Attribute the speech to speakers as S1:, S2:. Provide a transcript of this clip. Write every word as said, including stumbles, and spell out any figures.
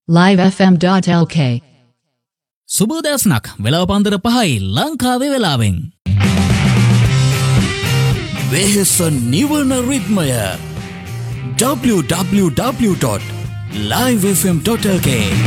S1: live f m dot l k
S2: සුබෝදෑසනක් වෙලාව පන්දර පහයි ලංකාවේ වෙලාවෙන් වෙහෙස නිවන රිද්මය w w w dot live f m dot l k